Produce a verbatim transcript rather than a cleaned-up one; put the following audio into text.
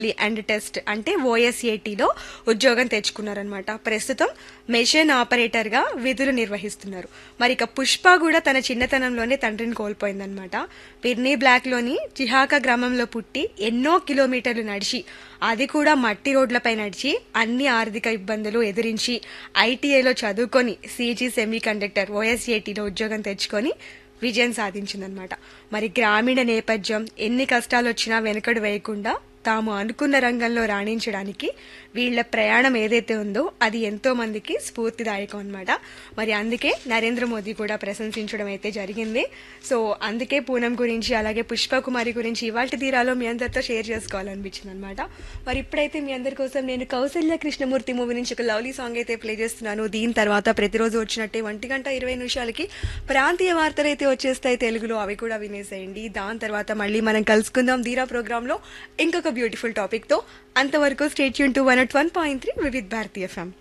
And test అంటే ఓఎస్ఏటీలో ఉద్యోగం తెచ్చుకున్నారనమాట. ప్రస్తుతం మెషిన్ ఆపరేటర్ గా విధులు నిర్వహిస్తున్నారు. మరి ఇక పుష్ప కూడా తన చిన్నతనంలోనే తండ్రిని కోల్పోయిందనమాట. పిర్నీ బ్లాక్ లోని చిహాకా గ్రామంలో పుట్టి ఎన్నో కిలోమీటర్లు నడిచి, అది కూడా మట్టి రోడ్లపై నడిచి అన్ని ఆర్థిక ఇబ్బందులు ఎదిరించి ఐటీఐలో చదువుకొని సీజీ సెమీ కండక్టర్ ఓఎస్ఏటీలో ఉద్యోగం తెచ్చుకొని విజయం సాధించిందనమాట. మరి గ్రామీణ నేపథ్యం ఎన్ని కష్టాలు వచ్చినా వెనుకడు వేయకుండా తాము అనుకున్న రంగంలో రాణించడానికి వీళ్ల ప్రయాణం ఏదైతే ఉందో అది ఎంతో మందికి స్ఫూర్తిదాయకం అనమాట. మరి అందుకే నరేంద్ర మోదీ కూడా ప్రశంసించడం అయితే జరిగింది. సో అందుకే పూనం గురించి అలాగే పుష్ప కుమారి గురించి ఇవాళ తీరాలో మీ అందరితో షేర్ చేసుకోవాలనిపించింది అనమాట. మరి ఇప్పుడైతే మీ అందరి కోసం నేను కౌసల్య కృష్ణమూర్తి మూవీ నుంచి ఒక లవ్లీ సాంగ్ అయితే ప్లే చేస్తున్నాను. దీని తర్వాత ప్రతిరోజు వచ్చినట్టే ఒంటి గంట ఇరవై నిమిషాలకి ప్రాంతీయ వార్తలు అయితే వచ్చేస్తాయి తెలుగులో, అవి కూడా వినేసేయండి. దాని తర్వాత మళ్ళీ మనం కలుసుకుందాం ధీరా ప్రోగ్రామ్ లో ఇంకొక బ్యూటిఫుల్ టాపిక్ తో. అంతవరకు stay tune to one at one point three Vividh Bharati FM.